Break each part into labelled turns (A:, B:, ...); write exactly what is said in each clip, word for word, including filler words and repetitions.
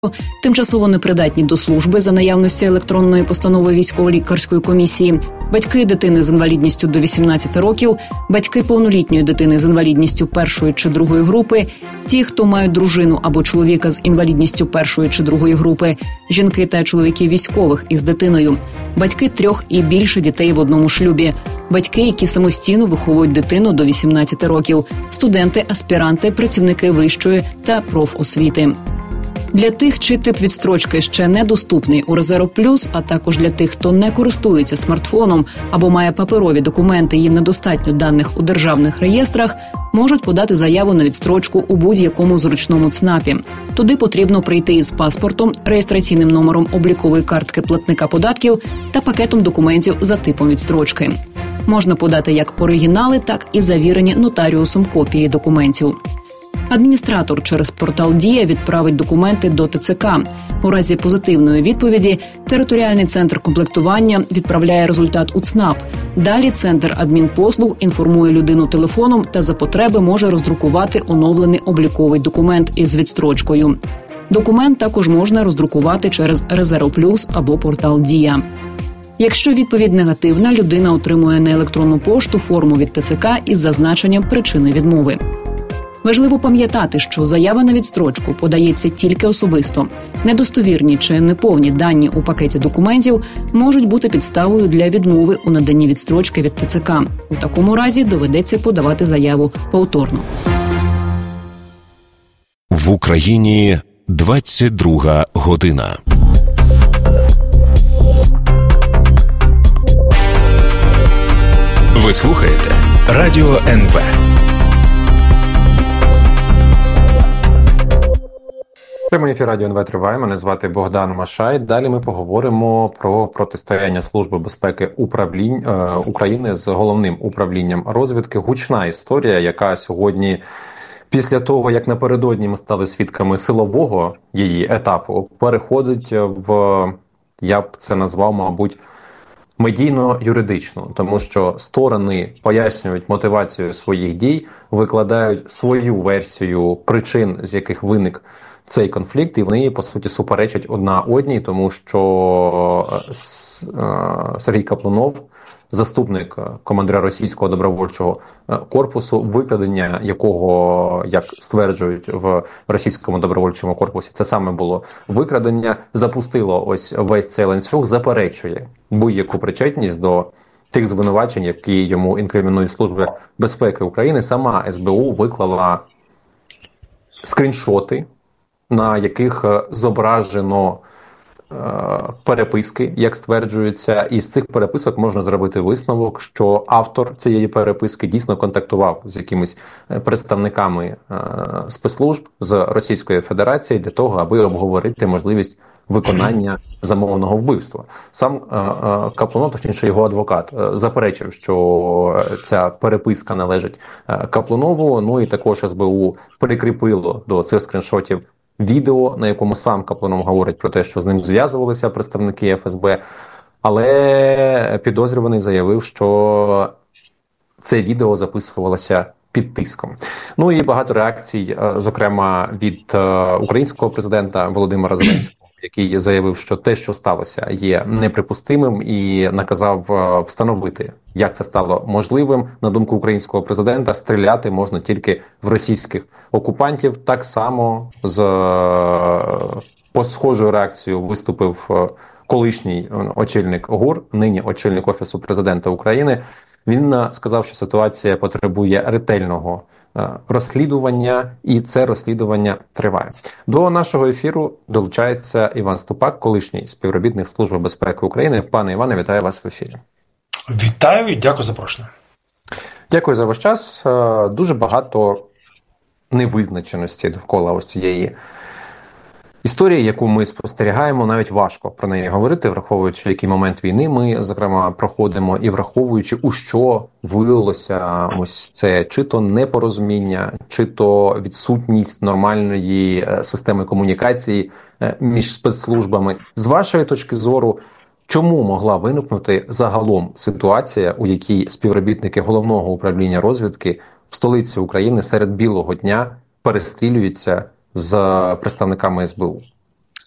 A: тимчасово непридатні до служби за наявності електронної постанови військово-лікарської комісії, батьки дитини з інвалідністю до вісімнадцяти років, батьки повнолітньої дитини з інвалідністю першої чи другої групи, ті, хто мають дружину або чоловіка з інвалідністю першої чи другої групи, жінки та чоловіки військових із дитиною, батьки трьох і більше дітей в одному шлюбі, батьки, які самостійно виховують дитину до вісімнадцяти років, студенти, аспіранти, працівники вищої та профосвіти. Для тих, чий тип відстрочки ще недоступний у Резерв Плюс, а також для тих, хто не користується смартфоном або має паперові документи і недостатньо даних у державних реєстрах, можуть подати заяву на відстрочку у будь-якому зручному ЦНАПі. Туди потрібно прийти із паспортом, реєстраційним номером облікової картки платника податків та пакетом документів за типом відстрочки. Можна подати як оригінали, так і завірені нотаріусом копії документів. Адміністратор через портал «Дія» відправить документи до ТЦК. У разі позитивної відповіді територіальний центр комплектування відправляє результат у ЦНАП. Далі центр адмінпослуг інформує людину телефоном та за потреби може роздрукувати оновлений обліковий документ із відстрочкою. Документ також можна роздрукувати через Резерв Плюс або портал «Дія». Якщо відповідь негативна, людина отримує на електронну пошту форму від ТЦК із зазначенням причини відмови. Важливо пам'ятати, що заява на відстрочку подається тільки особисто. Недостовірні чи неповні дані у пакеті документів можуть бути підставою для відмови у наданні відстрочки від ТЦК. У такому разі доведеться подавати заяву повторно.
B: В Україні двадцять друга година. Ви слухаєте Радіо ен ве.
C: Прямий ефір Радіо ен ве триває. Мене звати Богдан Машай. Далі ми поговоримо про протистояння Служби безпеки управлінь е, України з головним управлінням розвідки. Гучна історія, яка сьогодні, після того, як напередодні ми стали свідками силового її етапу, переходить в, я б це назвав, мабуть, медійно-юридичну, тому що сторони пояснюють мотивацію своїх дій, викладають свою версію причин, з яких виник цей конфлікт, і вони, по суті, суперечать одна одній, тому що Сергій Каплунов, заступник командира російського добровольчого корпусу, викладення якого, як стверджують в російському добровольчому корпусі, це саме було викрадення, запустило ось весь цей ланцюг, заперечує будь-яку причетність до тих звинувачень, які йому інкримінує Служба безпеки України. Сама ес бе у виклала скріншоти, на яких зображено е, переписки, як стверджується, і з цих переписок можна зробити висновок, що автор цієї переписки дійсно контактував з якимись представниками е, спецслужб з Російської Федерації для того, аби обговорити можливість виконання замовного вбивства. Сам е, е, Каплунов, точніше його адвокат, е, заперечив, що ця переписка належить е, Каплунову, ну і також ес бе у прикріпило до цих скріншотів відео, на якому сам Каплунов говорить про те, що з ним зв'язувалися представники еф ес бе, але підозрюваний заявив, що це відео записувалося під тиском. Ну і багато реакцій, зокрема від українського президента Володимира Зеленського, який заявив, що те, що сталося, є неприпустимим і наказав встановити, як це стало можливим. На думку українського президента, стріляти можна тільки в російських окупантів. Так само з по схожою реакцією виступив колишній очільник ГУР, нині очільник Офісу президента України. Він сказав, що ситуація потребує ретельного розслідування, і це розслідування триває. До нашого ефіру долучається Іван Ступак, колишній співробітник Служби безпеки України. Пане Іване, вітаю вас в ефірі.
D: Вітаю і дякую за запрошення.
C: Дякую за ваш час. Дуже багато невизначеності довкола ось цієї історії, яку ми спостерігаємо. Навіть важко про неї говорити, враховуючи, який момент війни ми, зокрема, проходимо, і враховуючи, у що вилилося ось це, чи то непорозуміння, чи то відсутність нормальної системи комунікації між спецслужбами. З вашої точки зору, чому могла виникнути загалом ситуація, у якій співробітники Головного управління розвідки в столиці України серед білого дня перестрілюються з представниками ес бе у?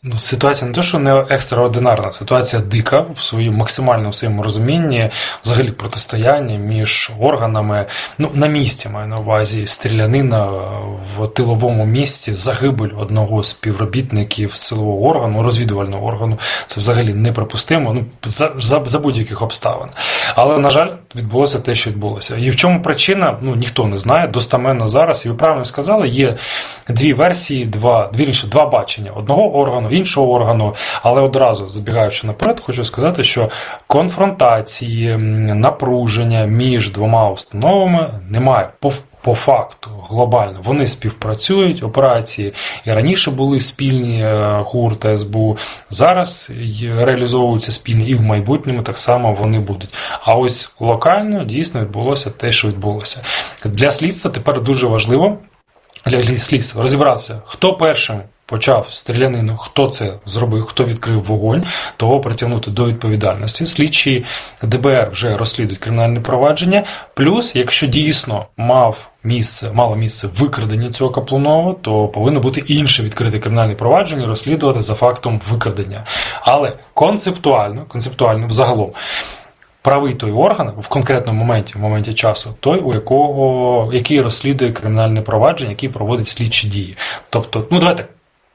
D: Ну, ситуація не те, що не екстраординарна, ситуація дика в своєму максимальному своєму розумінні, взагалі протистояння між органами, ну, на місці, маю на увазі, стрілянина в тиловому місці, загибель одного з співробітників силового органу, розвідувального органу, це взагалі неприпустимо, ну, за, за, за будь-яких обставин. Але, на жаль, відбулося те, що відбулося. І в чому причина, ну, ніхто не знає, достаменно зараз, і ви правильно сказали, є дві версії, два, вірніше, два бачення одного органу, іншого органу, але одразу, забігаючи наперед, хочу сказати, що конфронтації, напруження між двома установами немає. По, по факту, глобально, вони співпрацюють, операції і раніше були спільні, ГУР та СБУ, зараз реалізовуються спільні і в майбутньому так само вони будуть. А ось локально дійсно відбулося те, що відбулося. Для слідства тепер дуже важливо, для слідства розібратися, хто першим почав стрілянину, хто це зробив, хто відкрив вогонь, того притягнути до відповідальності. Слідчі ДБР вже розслідують кримінальне провадження. Плюс, якщо дійсно мав місце, мало місце викрадення цього Каплунова, то повинно бути інше відкрите кримінальне провадження, розслідувати за фактом викрадення. Але концептуально, концептуально взагалом, правий той орган в конкретному моменті, в моменті часу, той, у якого, який розслідує кримінальне провадження, який проводить слідчі дії. Тобто, ну давайте,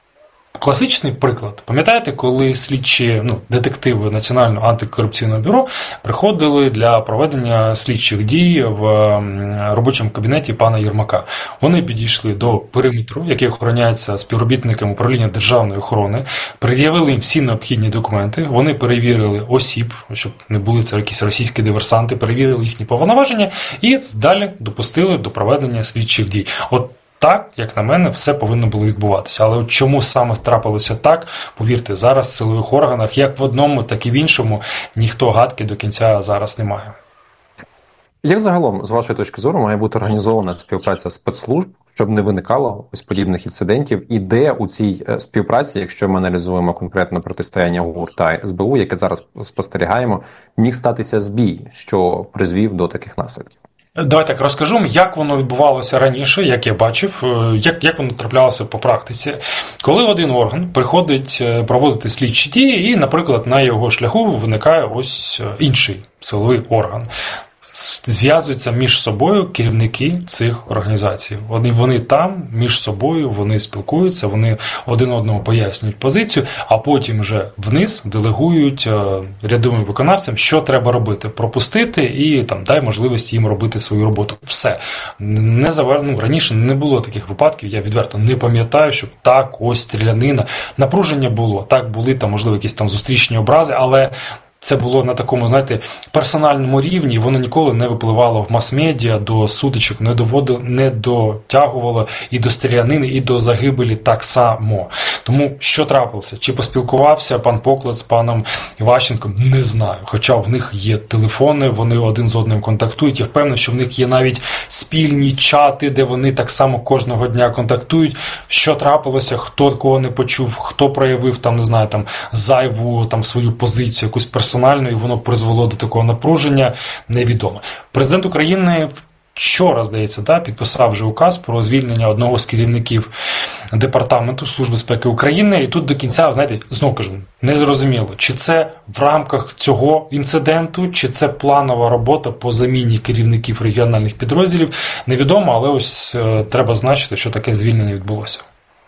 D: класичний приклад. Пам'ятаєте, коли слідчі, ну, детективи Національного антикорупційного бюро приходили для проведення слідчих дій в робочому кабінеті пана Єрмака? Вони підійшли до периметру, який охороняється співробітниками управління державної охорони, пред'явили їм всі необхідні документи, вони перевірили осіб, щоб не були це якісь російські диверсанти, перевірили їхні повноваження і далі допустили до проведення слідчих дій. От так, як на мене, все повинно було відбуватися. Але от чому саме трапилося так, повірте, зараз в силових органах, як в одному, так і в іншому, ніхто гадки до кінця зараз не має.
C: Як загалом, з вашої точки зору, має бути організована співпраця спецслужб, щоб не виникало ось подібних інцидентів? І де у цій співпраці, якщо ми аналізуємо конкретно протистояння ГУР та СБУ, яке зараз спостерігаємо, міг статися збій, що призвів до таких наслідків?
D: Давай так розкажу, як воно відбувалося раніше, як я бачив, як, як воно траплялося по практиці. Коли один орган приходить проводити слідчі дії і, наприклад, на його шляху виникає ось інший силовий орган. Зв'язуються між собою керівники цих організацій. Вони, вони там, між собою, вони спілкуються, вони один одному пояснюють позицію, а потім вже вниз делегують рядовим виконавцям, що треба робити, пропустити і там дай можливість їм робити свою роботу. Все. Не завер... ну, раніше не було таких випадків, я відверто не пам'ятаю, що так, ось стрілянина. Напруження було, так були там, можливо, якісь там зустрічні образи, але це було на такому, знаєте, персональному рівні, воно ніколи не випливало в мас-медіа, до сутичок не доводило, не дотягувало і до стрілянини, і до загибелі так само. Тому що трапилося? Чи поспілкувався пан Поклад з паном Іващенком? Не знаю. Хоча в них є телефони, вони один з одним контактують. Я впевнений, що в них є навіть спільні чати, де вони так само кожного дня контактують. Що трапилося? Хто кого не почув? Хто проявив там, не знаю, там зайву там свою позицію, якусь персональну, і воно призвело до такого напруження, невідомо. Президент України вчора, здається, да, підписав вже указ про звільнення одного з керівників Департаменту Служби безпеки України, і тут до кінця, знаєте, знову кажу, незрозуміло, чи це в рамках цього інциденту, чи це планова робота по заміні керівників регіональних підрозділів, невідомо, але ось е, треба значити, що таке звільнення відбулося.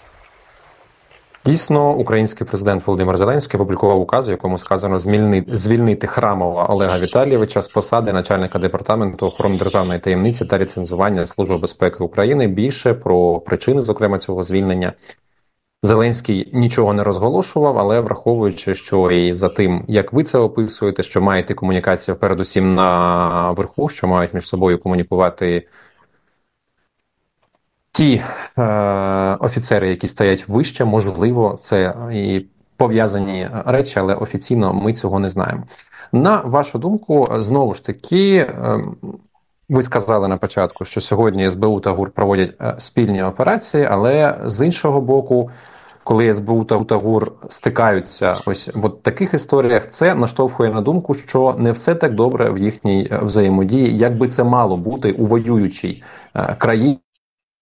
C: Дійсно, український президент Володимир Зеленський опублікував указ, в якому сказано звільнити, звільнити Храмова Олега Віталійовича з посади начальника Департаменту охорони державної таємниці та ліцензування Служби безпеки України. Більше про причини, зокрема, цього звільнення Зеленський нічого не розголошував, але враховуючи, що і за тим, як ви це описуєте, що маєте комунікацію передусім на верху, що мають між собою комунікувати ті е, офіцери, які стоять вище, можливо, це і пов'язані речі, але офіційно ми цього не знаємо. На вашу думку, знову ж таки, е, ви сказали на початку, що сьогодні СБУ та ГУР проводять е, спільні операції, але з іншого боку, коли СБУ та ГУР стикаються ось в от таких історіях, це наштовхує на думку, що не все так добре в їхній взаємодії, як би це мало бути у воюючій е, країні.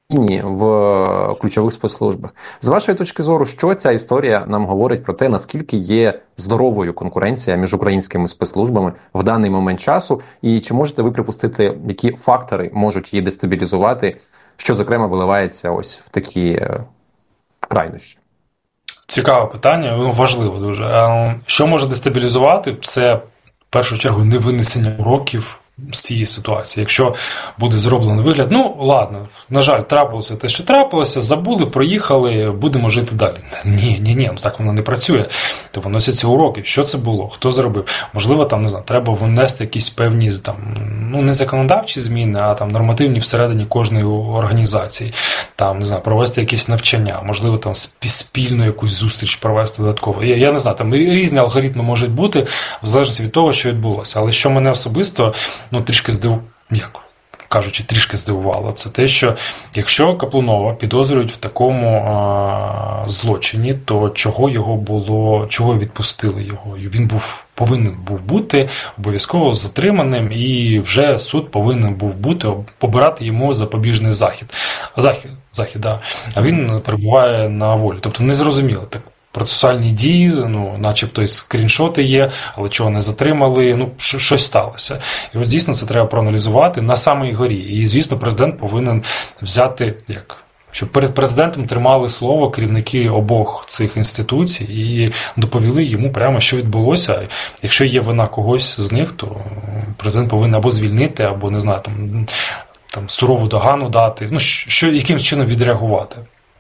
C: в ключових спецслужбах. З вашої точки зору, що ця історія нам говорить про те, наскільки є здоровою конкуренція між українськими спецслужбами в даний момент часу, і чи можете ви припустити, які фактори можуть її дестабілізувати, що, зокрема, виливається ось в такі крайнощі?
D: Цікаве питання, воно важливо дуже. Що може дестабілізувати? Це, в першу чергу, невинесення уроків з цієї ситуації. Якщо буде зроблено вигляд, ну, ладно, на жаль, трапилося те, що трапилося, забули, проїхали, будемо жити далі. Ні, ні, ні, ну так воно не працює. То виносяться уроки. Що це було? Хто зробив? Можливо, там, не знаю, треба внести якісь певні, там, ну, не законодавчі зміни, а там нормативні всередині кожної організації. Там, не знаю, провести якісь навчання, можливо, там спільну якусь зустріч провести додатково. Я, я не знаю, там різні алгоритми можуть бути, в залежності від того, що відбулося. Але що мене особисто, ну, трішки здивувало, як кажучи, трішки здивувало, це те, що якщо Каплунова підозрюють в такому а, злочині, то чого його було, чого відпустили його? Він був, повинен був бути обов'язково затриманим, і вже суд повинен був бути, побирати йому запобіжний захід. Захід, захід, да. А він перебуває на волі. Тобто незрозуміло так. Процесуальні дії, ну, начебто і скріншоти є, але чого не затримали, ну, щось сталося. І ось дійсно це треба проаналізувати на самій горі. І, звісно, президент повинен взяти, як, щоб перед президентом тримали слово керівники обох цих інституцій і доповіли йому прямо, що відбулося. Якщо є вина когось з них, то президент повинен або звільнити, або, не знаю, там, там сурову догану дати, ну, що, яким чином відреагувати.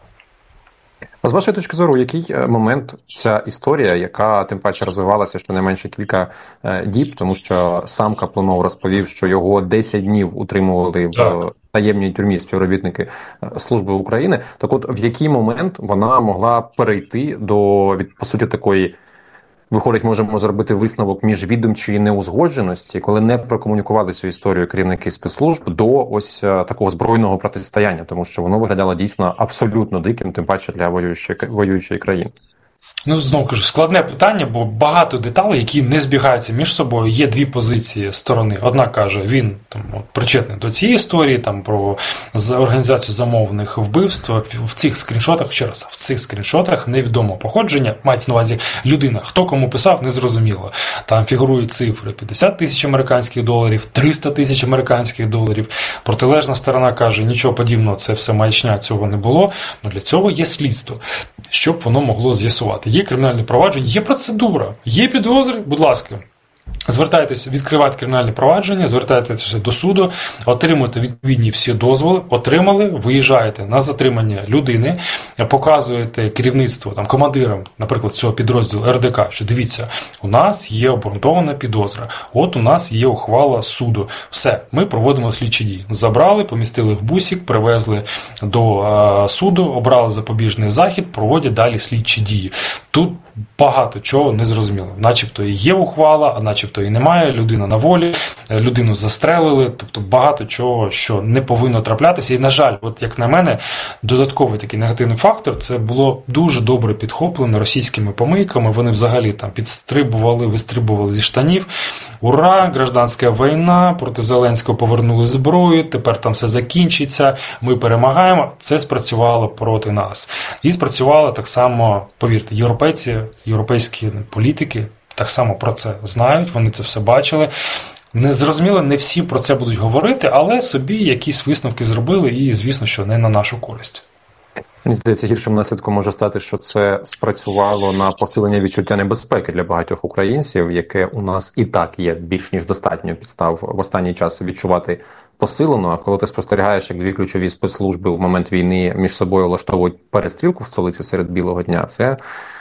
C: А з вашої точки зору, який момент ця історія, яка тим паче розвивалася щонайменше кілька діб, тому що сам Каплунов розповів, що його десять днів утримували в таємній тюрмі співробітники Служби України, так от в який момент вона могла перейти до, від, по суті, такої, виходить, можемо зробити висновок міжвідомчої неузгодженості, коли не прокомунікували цю історію керівники спецслужб до ось такого збройного протистояння, тому що воно виглядало дійсно абсолютно диким, тим паче для воюючої, воюючої країни.
D: Ну, знову кажу, складне питання, бо багато деталей, які не збігаються між собою. Є дві позиції сторони. Одна каже, він там, от, причетний до цієї історії, там, про організацію замовних вбивств. В цих скріншотах, ще раз, в цих скріншотах невідомо походження, мається на увазі людина. Хто кому писав, незрозуміло. Там фігурують цифри п'ятдесят тисяч американських доларів, триста тисяч американських доларів. Протилежна сторона каже, нічого подібного, це все маячня, цього не було. Но для цього є слідство, щоб воно могло з'ясувати. Є кримінальне провадження, є процедура, є підозри, будь ласка. Звертайтеся, відкривайте кримінальне провадження, звертайтеся до суду, отримуєте відповідні всі дозволи, отримали, виїжджаєте на затримання людини, показуєте керівництво, там, командирам, наприклад, цього підрозділу ер де ка, що дивіться, у нас є обґрунтована підозра, от у нас є ухвала суду. Все, ми проводимо слідчі дії. Забрали, помістили в бусик, привезли до е, суду, обрали запобіжний захід, проводять далі слідчі дії. Тут багато чого не зрозуміло. Начебто і є ухвала, а начебто і немає, людина на волі, людину застрелили, тобто багато чого, що не повинно траплятися. І, на жаль, от як на мене, додатковий такий негативний фактор, це було дуже добре підхоплено російськими помийками, вони взагалі там підстрибували, вистрибували зі штанів. Ура, гражданська війна, проти Зеленського повернули зброю, тепер там все закінчиться, ми перемагаємо. Це спрацювало проти нас. І спрацювало так само, повірте, європейці, європейські політики так само про це знають, вони це все бачили. Незрозуміло, не всі про це будуть говорити, але собі якісь висновки зробили і, звісно, що не на нашу користь.
C: Мені здається, гіршим наслідком може стати, що це спрацювало на посилення відчуття небезпеки для багатьох українців, яке у нас і так є більш ніж достатньо підстав в останній час відчувати посилено. А коли ти спостерігаєш, як дві ключові спецслужби в момент війни між собою влаштовують перестрілку в столиці серед білого дня, це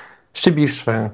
C: ще більше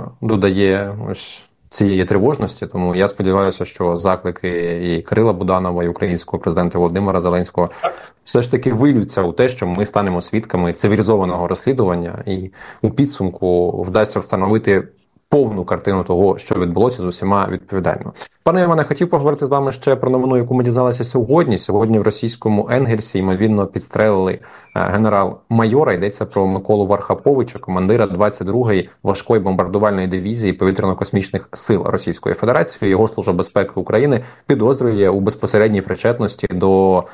C: додає ось цієї тривожності. Тому я сподіваюся, що заклики і Кирила Буданова, і українського президента Володимира Зеленського все ж таки вилються у те, що ми станемо свідками цивілізованого розслідування і у підсумку вдасться встановити повну картину того, що відбулося, з усіма відповідально. Пане Іване, хотів поговорити з вами ще про новину, яку ми дізналися сьогодні. Сьогодні в російському Енгельсі, ймовірно, підстрелили генерал-майора. Йдеться про Миколу Вархаповича, командира двадцять другої важкої бомбардувальної дивізії повітряно-космічних сил Російської Федерації. Його Служба безпеки України підозрює у безпосередній причетності до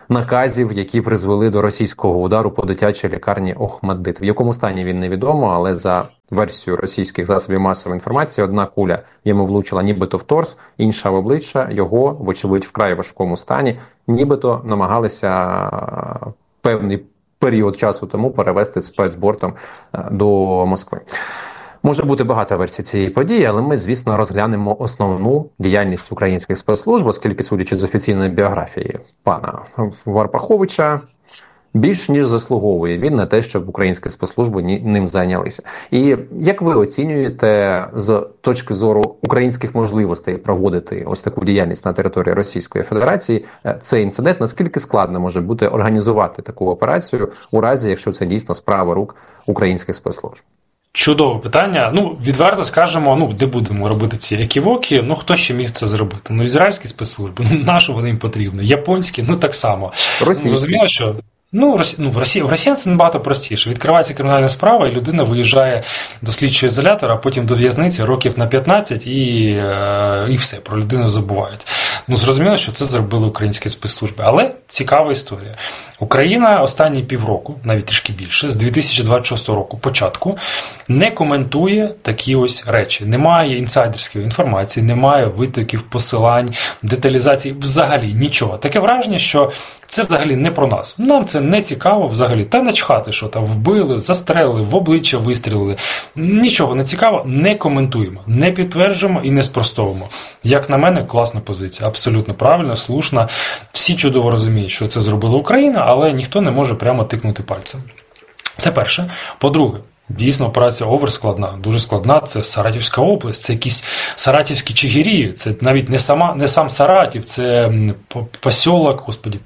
C: наказів, які призвели до російського удару по дитячій лікарні Охмаддит. В якому стані він невідомо, але за версією російських засобів масової інформації, одна куля йому влучила нібито в торс, інша в обличчя, його, вочевидь, вкрай важкому стані, нібито намагалися певний період часу тому перевести спецбортом до Москви. Може бути багато версій цієї події, але ми, звісно, розглянемо основну діяльність українських спецслужб, оскільки, судячи з офіційної біографії пана Варпаховича, більш ніж заслуговує він на те, щоб українські спецслужби ним зайнялися. І як ви оцінюєте з точки зору українських можливостей проводити ось таку діяльність на території Російської Федерації цей інцидент? Наскільки складно може бути організувати таку операцію у разі, якщо це дійсно справа рук українських спецслужб?
D: Чудове питання. Ну, відверто скажемо, ну, де будемо робити ці еківоки, ну, хто ще міг це зробити? Ну, ізраїльські спецслужби, ну, на що вони їм потрібні? Японські, ну, так само. Російські. Розуміло, що... Ну, Росі... ну, в Росії в Росіян це набагато простіше. Відкривається кримінальна справа, і людина виїжджає до слідчого ізолятора, а потім до в'язниці років на п'ятнадцять, і, е... і все, про людину забувають. Ну, зрозуміло, що це зробили українські спецслужби. Але цікава історія. Україна останні півроку, навіть трішки більше, з дві тисячі двадцять шостого року, початку, не коментує такі ось речі. Немає інсайдерської інформації, немає витоків, посилань, деталізації, взагалі нічого. Таке враження, що це взагалі не про нас. Нам це не цікаво взагалі. Та начхати, що там вбили, застрелили, в обличчя вистрілили. Нічого не цікаво, не коментуємо, не підтверджуємо і не спростовуємо. Як на мене, класна позиція. Абсолютно правильна, слушна. Всі чудово розуміють, що це зробила Україна, але ніхто не може прямо тикнути пальцем. Це перше. По-друге, дійсно, операція «Овер» складна, дуже складна. Це Саратівська область, це якісь саратівські чигирі, це навіть не, сама, не сам Саратів, це посілок, господі,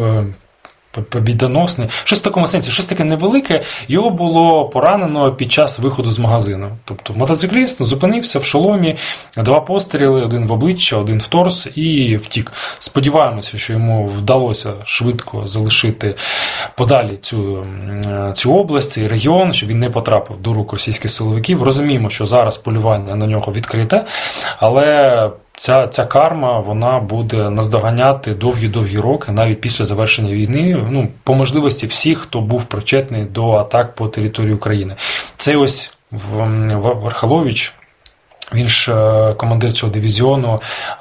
D: побідоносний, щось в такому сенсі, щось таке невелике, його було поранено під час виходу з магазину. Тобто мотоцикліст зупинився в шоломі, два постріли, один в обличчя, один в торс і втік. Сподіваємося, що йому вдалося швидко залишити подалі цю, цю область, цей регіон, щоб він не потрапив до рук російських силовиків. Розуміємо, що зараз полювання на нього відкрите, але Ця, ця карма, вона буде наздоганяти довгі-довгі роки, навіть після завершення війни, ну, по можливості всіх, хто був причетний до атак по території України. Це ось Вархолович, він ж командир цього дивізіону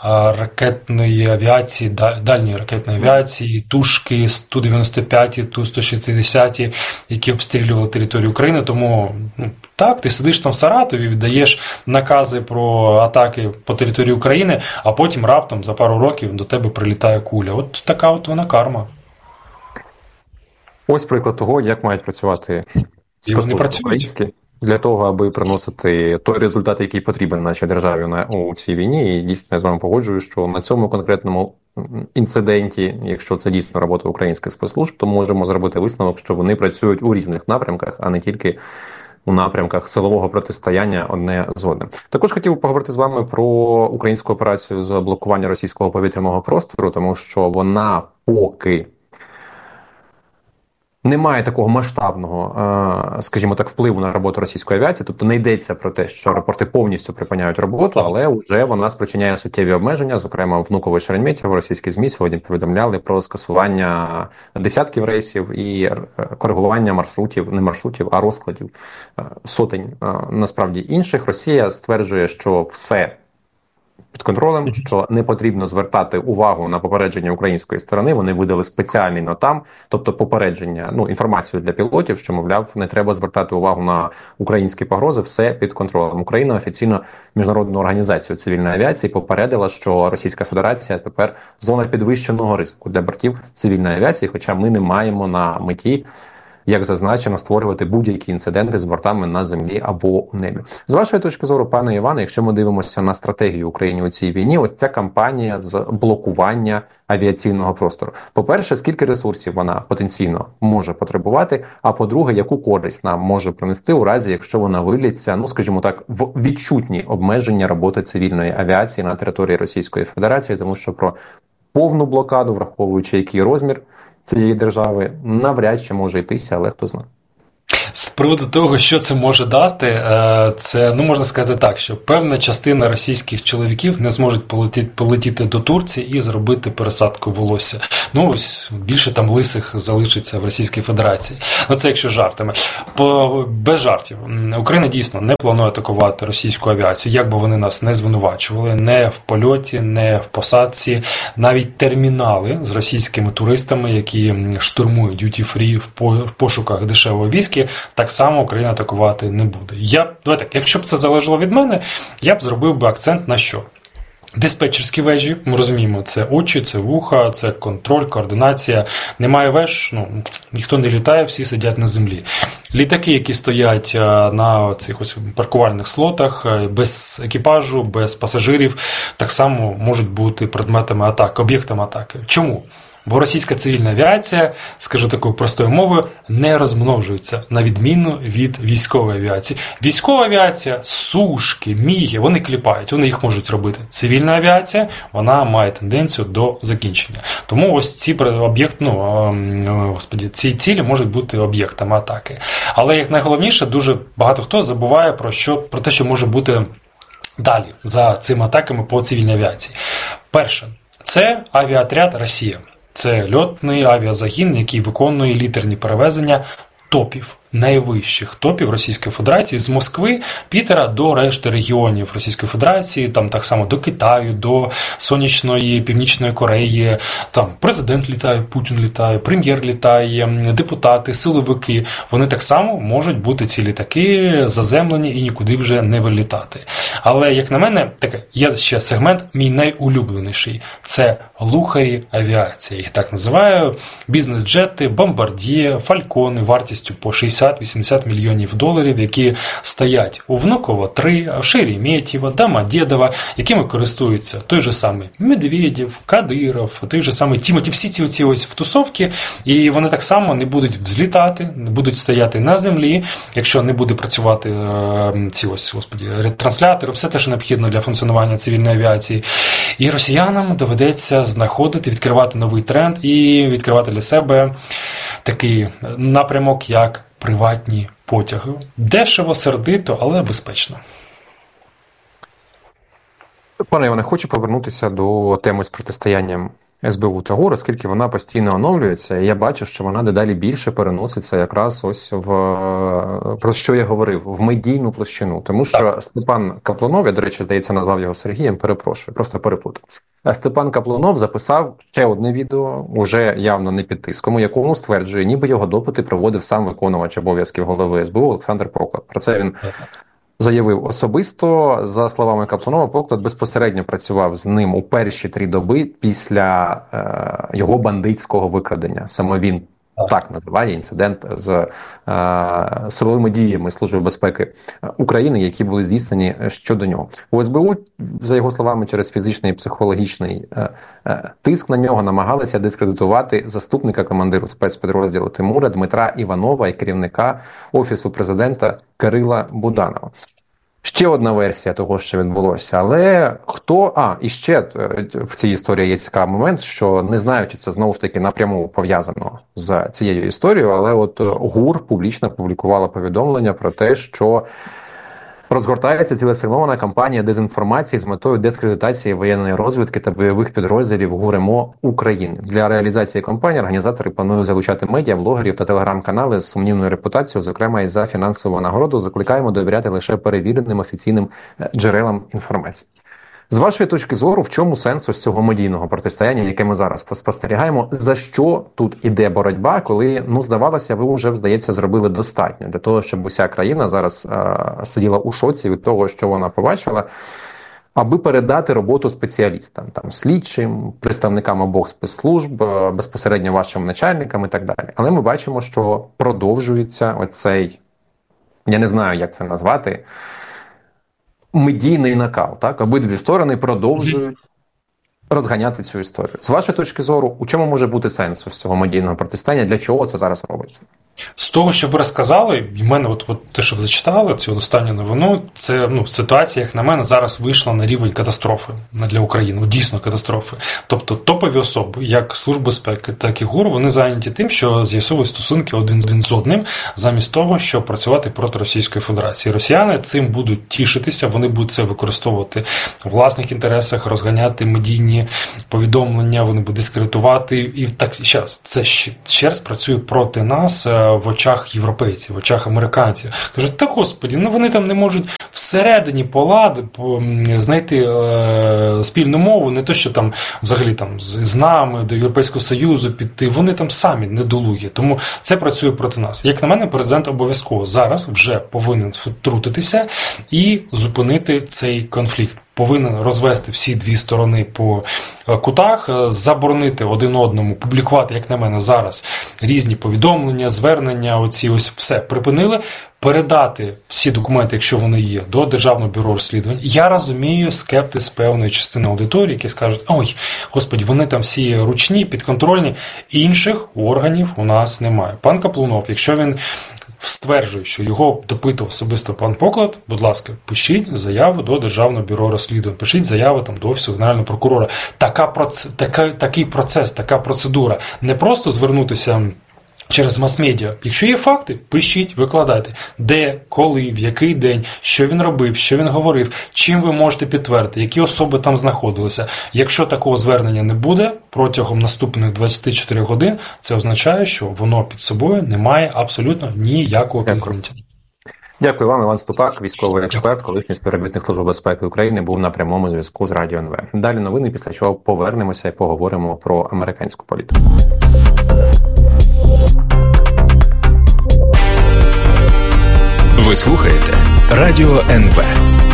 D: ракетної авіації, дальньої ракетної авіації, тушки Ту дев'яносто п'ять, Ту сто шістдесят, які обстрілювали територію України. Тому, ну, так, ти сидиш там в Саратові, віддаєш накази про атаки по території України, а потім раптом за пару років до тебе прилітає куля. От така от вона карма.
C: Ось приклад того, як мають працювати спецслужби українські для того, аби приносити той результат, який потрібен нашій державі на, у цій війні. І дійсно я з вами погоджую, що на цьому конкретному інциденті, якщо це дійсно робота українських спецслужб, то можемо зробити висновок, що вони працюють у різних напрямках, а не тільки у напрямках силового протистояння одне з одним. Також хотів поговорити з вами про українську операцію з блокування російського повітряного простору, тому що вона поки немає такого масштабного, скажімо так, впливу на роботу російської авіації, тобто не йдеться про те, що аеропорти повністю припиняють роботу, але вже вона спричиняє суттєві обмеження, зокрема Внуково і Шереметьєво. Російські ЗМІ сьогодні повідомляли про скасування десятків рейсів і коригування маршрутів, не маршрутів, а розкладів сотень, насправді, інших. Росія стверджує, що все під контролем, що не потрібно звертати увагу на попередження української сторони. Вони видали спеціальний нотам, тобто попередження, ну, інформацію для пілотів, що, мовляв, не треба звертати увагу на українські погрози, все під контролем. Україна офіційно Міжнародну організацію цивільної авіації попередила, що Російська Федерація тепер зона підвищеного ризику для бортів цивільної авіації, хоча ми не маємо на меті, як зазначено, створювати будь-які інциденти з бортами на землі або у небі. З вашої точки зору, пане Іване, якщо ми дивимося на стратегію України у цій війні, ось ця кампанія з блокування авіаційного простору. По-перше, скільки ресурсів вона потенційно може потребувати, а по-друге, яку користь нам може принести у разі, якщо вона виліться, ну, скажімо так, в відчутні обмеження роботи цивільної авіації на території Російської Федерації, тому що про повну блокаду, враховуючи який розмір цієї держави, навряд чи може йтися, але хто знає.
D: З приводу того, що це може дати, це, ну, можна сказати так, що певна частина російських чоловіків не зможуть полетіти, полетіти до Турції і зробити пересадку волосся. Ну, ось більше там лисих залишиться в Російській Федерації. Ну, це якщо жартами. По, без жартів. Україна дійсно не планує атакувати російську авіацію, як би вони нас не звинувачували, не в польоті, не в посадці, навіть термінали з російськими туристами, які штурмують duty-free в пошуках дешевої віскі, так само Україна атакувати не буде. Я, давайте так, якщо б це залежало від мене, я б зробив би акцент на що? Диспетчерські вежі, ми розуміємо, це очі, це вуха, це контроль, координація. Немає веж, ну, ніхто не літає, всі сидять на землі. Літаки, які стоять на цих ось паркувальних слотах, без екіпажу, без пасажирів, так само можуть бути предметами атаки, об'єктами атаки. Чому? Бо російська цивільна авіація, скажу такою простою мовою, не розмножується, на відміну від військової авіації. Військова авіація, сушки, міги, вони кліпають, вони їх можуть робити. Цивільна авіація, вона має тенденцію до закінчення. Тому ось ці об'єкт, ну, господі, ці цілі можуть бути об'єктами атаки. Але як найголовніше, дуже багато хто забуває про що, про те, що може бути далі за цими атаками по цивільній авіації. Перше, це авіаотряд «Росія». Це льотний авіазагін, який виконує літерні перевезення топів, найвищих топів Російської Федерації з Москви, Пітера до решти регіонів Російської Федерації, там так само до Китаю, до сонячної Північної Кореї, там президент літає, Путін літає, прем'єр літає, депутати, силовики, вони так само можуть бути ці літаки заземлені і нікуди вже не вилітати. Але, як на мене, таке, є ще сегмент, мій найулюбленіший, це лухарі авіації, їх так називаю, бізнес-джети, бомбардіє, фалькони вартістю по шістдесят-вісімдесят мільйонів доларів, які стоять у Внуково три, в Шереметьєво, Домодєдово, якими користуються той же самий Медведєв, Кадиров, той же самий Тімоті, всі ці оці ось втусовки, і вони так само не будуть взлітати, не будуть стояти на землі, якщо не буде працювати е, ці ось, господі, ретранслятори, все те, що необхідно для функціонування цивільної авіації. І росіянам доведеться знаходити, відкривати новий тренд і відкривати для себе такий напрямок, як приватні потяги. Дешево, сердито, але безпечно.
C: Пане Іване, хочу повернутися до теми з протистоянням ес бе у та ГУР, оскільки вона постійно оновлюється, і я бачу, що вона дедалі більше переноситься якраз ось в, про що я говорив, в медійну площину. Тому що так. Степан Каплунов, я, до речі, здається, назвав його Сергієм, перепрошую, просто переплутав. Степан Каплунов записав ще одне відео, уже явно не під тиском, у якому стверджує, ніби його допити проводив сам виконувач обов'язків голови ес бе у Олександр Поклад. Про це він заявив особисто. За словами Каплунова, Поклад безпосередньо працював з ним у перші три доби після е, його бандитського викрадення. Саме він так, так називає інцидент з е, силовими діями Служби безпеки України, які були здійснені щодо нього. У ес бе у, за його словами, через фізичний і психологічний е, е, тиск на нього намагалися дискредитувати заступника командиру спецпідрозділу Тимура Дмитра Іванова і керівника Офісу президента Кирила Буданова. Ще одна версія того, що відбулося. Але хто... А, і ще в цій історії є цікавий момент, що не знаю, чи це знову ж таки напряму пов'язано з цією історією, але от ГУР публічно публікувала повідомлення про те, що розгортається цілеспрямована кампанія дезінформації з метою дискредитації воєнної розвідки та бойових підрозділів ГУР ем о України. Для реалізації кампанії організатори планують залучати медіа, блогерів та телеграм-канали з сумнівною репутацією, зокрема і за фінансову нагороду. Закликаємо довіряти лише перевіреним офіційним джерелам інформації. З вашої точки зору, в чому сенс ось цього медійного протистояння, яке ми зараз спостерігаємо? За що тут іде боротьба, коли, ну, здавалося, ви вже, здається, зробили достатньо для того, щоб уся країна зараз е- сиділа у шоці від того, що вона побачила, аби передати роботу спеціалістам, там, слідчим, представникам обох спецслужб, безпосередньо вашим начальникам і так далі. Але ми бачимо, що продовжується оцей, я не знаю, як це назвати, медійний накал, так? Обидві сторони продовжують розганяти цю історію. З вашої точки зору, у чому може бути сенс з цього медійного протистояння? Для чого це зараз робиться?
D: З того, що ви розказали, і в мене от, от те, що ви зачитали, цю останню новину, це ну, ситуація, як на мене, зараз вийшла на рівень катастрофи для України, дійсно катастрофи. Тобто топові особи, як Служба безпеки, так і ГУР, вони зайняті тим, що з'ясовують стосунки один з одним, замість того, щоб працювати проти Російської Федерації. Росіяни цим будуть тішитися, вони будуть це використовувати в власних інтересах, розганяти медійні повідомлення, вони будуть дискредитувати. І так, зараз, це ще раз працює проти нас в очах європейців, в очах американців. Кажуть, та господі, ну вони там не можуть всередині полади знайти е, спільну мову, не то, що там взагалі там з нами до Європейського Союзу піти, вони там самі недолугі. Тому це працює проти нас. Як на мене, президент обов'язково зараз вже повинен втрутитися і зупинити цей конфлікт. Повинен розвести всі дві сторони по кутах, заборонити один одному публікувати, як на мене, зараз різні повідомлення, звернення, оці ось все припинили, передати всі документи, якщо вони є, до Державного бюро розслідувань. Я розумію скептиз певної частини аудиторії, які скажуть, ой, господі, вони там всі ручні, підконтрольні, інших органів у нас немає. Пан Каплунов, якщо він стверджує, що його допитував особисто пан Поклад, будь ласка, пишіть заяву до Державного бюро розслідувань, пишіть заяву там до Офісу Генерального прокурора. Така, така, такий процес, така процедура. Не просто звернутися через мас-медіа. Якщо є факти, пишіть, викладайте. Де, коли, в який день, що він робив, що він говорив, чим ви можете підтвердити, які особи там знаходилися. Якщо такого звернення не буде протягом наступних двадцяти чотирьох годин, це означає, що воно під собою не має абсолютно ніякого підґрунтя.
C: Дякую вам, Іван Ступак, військовий експерт, колишній співробітник Служби безпеки України, був на прямому зв'язку з Радіо ен ве. Далі новини, після чого повернемося і поговоримо про американську політику.
B: Ви слухаєте Радіо ен ве.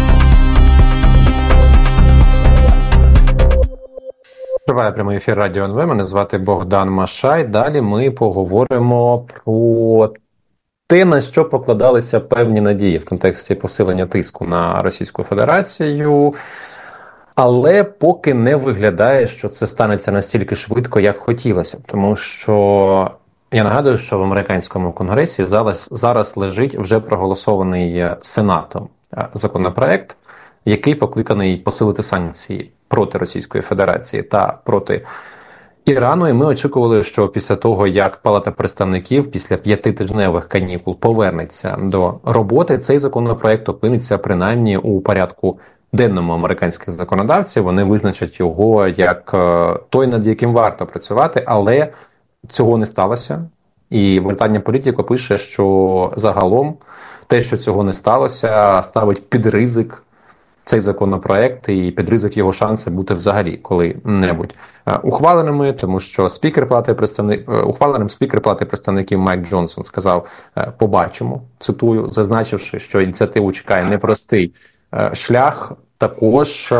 C: Триває прямий ефір Радіо ен ве. Мене звати Богдан Машай. Далі ми поговоримо про те, на що покладалися певні надії в контексті посилення тиску на Російську Федерацію. Але поки не виглядає, що це станеться настільки швидко, як хотілося. Тому що я нагадую, що в американському конгресі зараз, зараз лежить вже проголосований Сенатом законопроект, який покликаний посилити санкції проти Російської Федерації та проти Ірану. І ми очікували, що після того, як Палата представників після п'ятитижневих канікул повернеться до роботи, цей законопроект опиниться принаймні у порядку денному американських законодавців. Вони визначать його як той, над яким варто працювати, але цього не сталося. І Британія Політіко пише, що загалом те, що цього не сталося, ставить під ризик цей законопроект і під ризик його шанси бути взагалі коли-небудь ухваленими, тому що спікер Палати представник ухваленим спікер Палати представників Майк Джонсон сказав: "Побачимо", цитую, зазначивши, що ініціативу чекає непростий шлях. Також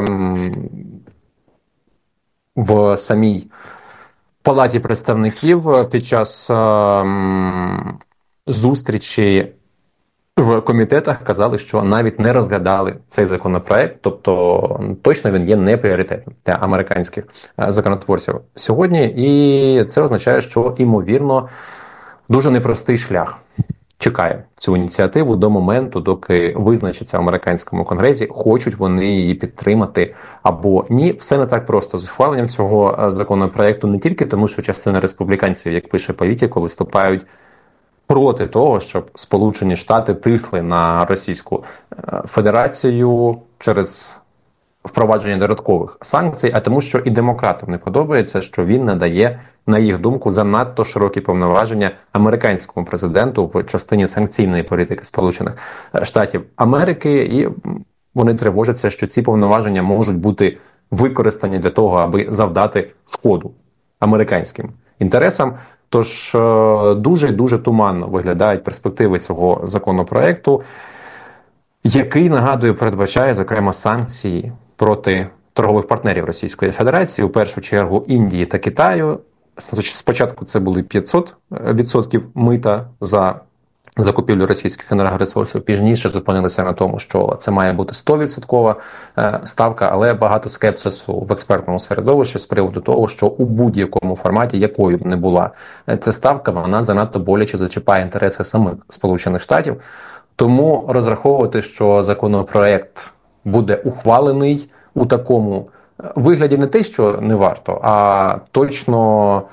C: в самій Палаті представників під час зустрічі в комітетах казали, що навіть не розглядали цей законопроект, тобто точно він є не пріоритетним для американських законотворців сьогодні, і це означає, що, ймовірно, дуже непростий шлях чекає цю ініціативу до моменту, доки визначиться в американському конгресі, хочуть вони її підтримати або ні. Все не так просто з ухваленням цього законопроекту, не тільки тому, що частина республіканців, як пише Політіко, виступають проти того, щоб Сполучені Штати тисли на Російську Федерацію через впровадження додаткових санкцій, а тому, що і демократам не подобається, що він надає, на їх думку, занадто широкі повноваження американському президенту в частині санкційної політики Сполучених Штатів Америки, і вони тривожаться, що ці повноваження можуть бути використані для того, аби завдати шкоду американським інтересам. Тож дуже-дуже туманно виглядають перспективи цього законопроекту, який, нагадую, передбачає, зокрема, санкції проти торгових партнерів Російської Федерації, у першу чергу Індії та Китаю. Спочатку це були п'ятсот відсотків мита за закупівлю російських енергоресурсів. Пізніше зупинилися на тому, що це має бути сто відсотків ставка, але багато скепсису в експертному середовищі з приводу того, що у будь-якому форматі, якою б не була ця ставка, вона занадто боляче зачіпає інтереси самих Сполучених Штатів. Тому розраховувати, що законопроект буде ухвалений у такому вигляді, не те, що не варто, а точно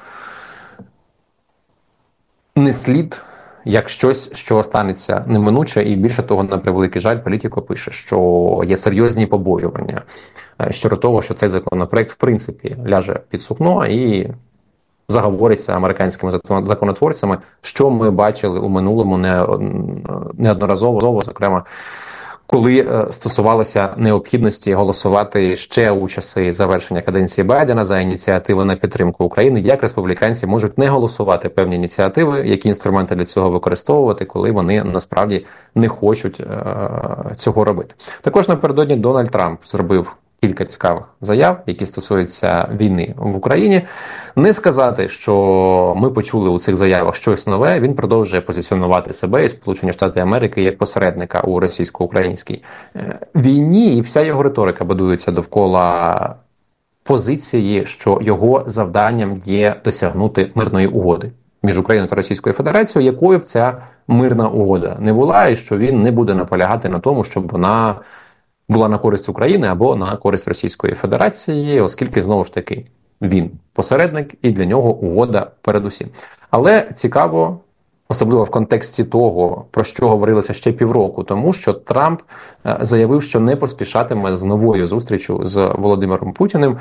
C: не слід як щось, що станеться неминуче, і більше того, на превеликий жаль, Політико пише, що є серйозні побоювання щодо того, що цей законопроект в принципі ляже під сукно і заговориться американськими законотворцями, що ми бачили у минулому неодноразово, зокрема, коли стосувалося необхідності голосувати ще у часи завершення каденції Байдена за ініціативи на підтримку України, як республіканці можуть не голосувати певні ініціативи, які інструменти для цього використовувати, коли вони насправді не хочуть е- цього робити. Також напередодні Дональд Трамп зробив кілька цікавих заяв, які стосуються війни в Україні. Не сказати, що ми почули у цих заявах щось нове, він продовжує позиціонувати себе і Сполучені Штати Америки як посередника у російсько-українській війні, і вся його риторика будується довкола позиції, що його завданням є досягнути мирної угоди між Україною та Російською Федерацією, якою б ця мирна угода не була, і що він не буде наполягати на тому, щоб вона була на користь України або на користь Російської Федерації, оскільки, знову ж таки, він посередник, і для нього угода передусім. Але цікаво, особливо в контексті того, про що говорилося ще півроку тому, що Трамп заявив, що не поспішатиме з новою зустрічю з Володимиром Путіним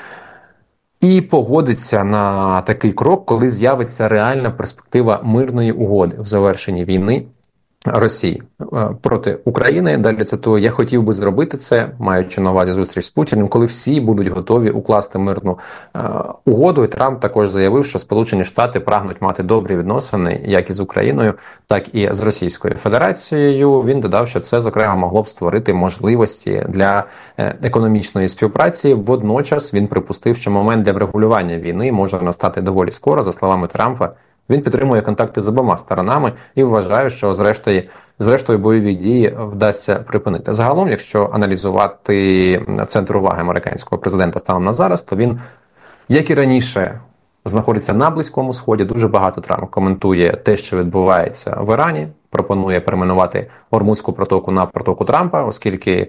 C: і погодиться на такий крок, коли з'явиться реальна перспектива мирної угоди в завершенні війни Росії проти України. Далі цитую: «Я хотів би зробити це, маючи на увазі зустріч з Путіним, коли всі будуть готові укласти мирну е, угоду». І Трамп також заявив, що Сполучені Штати прагнуть мати добрі відносини як із Україною, так і з Російською Федерацією. Він додав, що це, зокрема, могло б створити можливості для е, економічної співпраці. Водночас він припустив, що момент для врегулювання війни може настати доволі скоро. За словами Трампа, він підтримує контакти з обома сторонами і вважає, що зрештою, зрештою бойові дії вдасться припинити. Загалом, якщо аналізувати центр уваги американського президента станом на зараз, то він, як і раніше, знаходиться на Близькому Сході. Дуже багато Трамп коментує те, що відбувається в Ірані, пропонує перейменувати Ормузьку протоку на протоку Трампа, оскільки,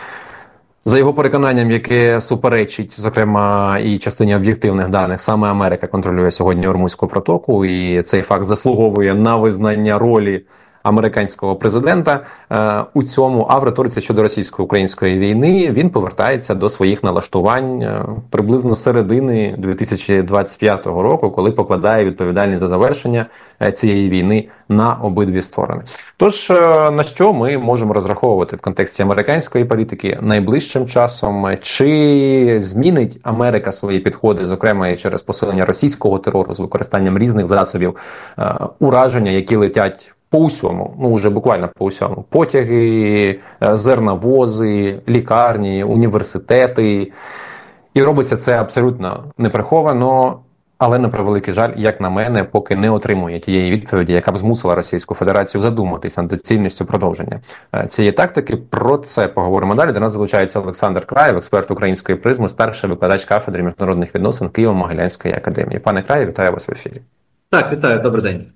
C: за його переконанням, яке суперечить, зокрема, і частині об'єктивних даних, саме Америка контролює сьогодні Ормузьку протоку, і цей факт заслуговує на визнання ролі американського президента е, у цьому. А в риториці щодо російсько-української війни він повертається до своїх налаштувань е, приблизно середини дві тисячі двадцять п'ятого року, коли покладає відповідальність за завершення е, цієї війни на обидві сторони. Тож, е, на що ми можемо розраховувати в контексті американської політики найближчим часом? Чи змінить Америка свої підходи, зокрема і через посилення російського терору з використанням різних засобів е, ураження, які летять по усьому, ну вже буквально по усьому. Потяги, зерновози, лікарні, університети. І робиться це абсолютно неприховано, але, на превеликий жаль, як на мене, поки не отримує тієї відповіді, яка б змусила Російську Федерацію задуматися над доцільністю продовження цієї тактики. Про це поговоримо далі. До нас долучається Олександр Краєв, експерт української призми, старший викладач кафедри міжнародних відносин Києво-Могилянської академії. Пане Краєв, вітаю вас в ефірі.
E: Так, вітаю, добрий день.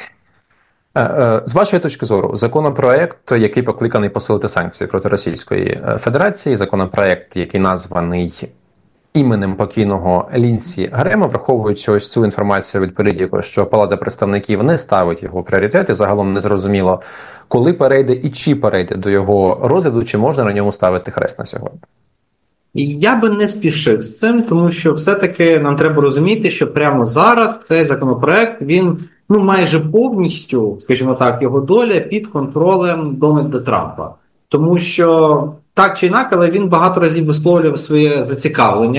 C: З вашої точки зору, законопроект, який покликаний посилити санкції проти Російської Федерації, законопроект, який названий іменем покійного Лінсі Грема, враховуючи ось цю інформацію від Політико, що Палата представників не ставить його пріоритети, загалом незрозуміло, коли перейде і чи перейде до його розгляду, чи можна на ньому ставити хрест на сьогодні?
E: Я би не спішив з цим, тому що все-таки нам треба розуміти, що прямо зараз цей законопроект, він ну майже повністю, скажімо так, його доля під контролем Дональда Трампа. Тому що так чи інакше, але він багато разів висловлював своє зацікавлення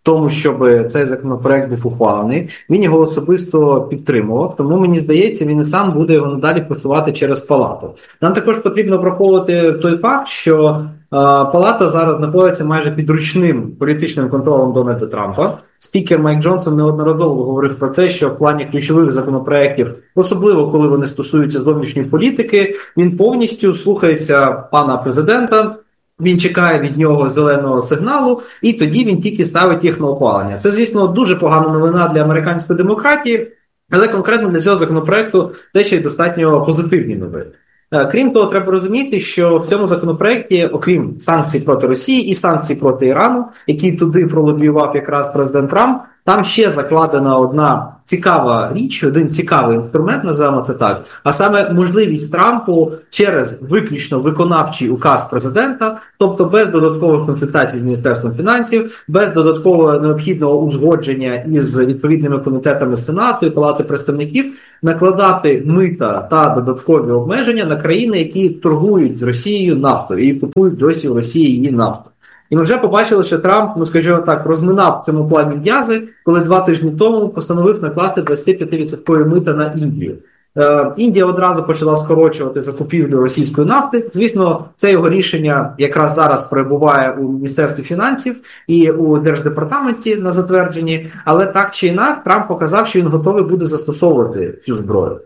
E: тому, щоб цей законопроект був ухвалений. Він його особисто підтримував, тому, мені здається, він і сам буде його надалі просувати через Палату. Нам також потрібно враховувати той факт, що е, Палата зараз знаходиться майже під ручним політичним контролем Дональда Трампа. Спікер Майк Джонсон неодноразово говорив про те, що в плані ключових законопроєктів, особливо коли вони стосуються зовнішньої політики, він повністю слухається пана президента, він чекає від нього зеленого сигналу, і тоді він тільки ставить їх на ухвалення. Це, звісно, дуже погана новина для американської демократії, але конкретно для цього законопроекту дещо й достатньо позитивні новини. Крім того, треба розуміти, що в цьому законопроекті, окрім санкцій проти Росії і санкцій проти Ірану, які туди пролобіював якраз президент Трамп, там ще закладена одна цікава річ, один цікавий інструмент, називаємо це так, а саме можливість Трампу через виключно виконавчий указ президента, тобто без додаткових консультацій з Міністерством фінансів, без додаткового необхідного узгодження із відповідними комітетами Сенату і Палати представників, накладати мита та додаткові обмеження на країни, які торгують з Росією нафтою і купують досі у Росії її нафту. І ми вже побачили, що Трамп, ну скажімо так, розминав в цьому плані м'язи, коли два тижні тому постановив накласти двадцять п'ять відсотків мита на Індію. Е, Індія одразу почала скорочувати закупівлю російської нафти. Звісно, це його рішення якраз зараз перебуває у Міністерстві фінансів і у Держдепартаменті на затвердженні, але так чи інакше Трамп показав, що він готовий буде застосовувати цю зброю.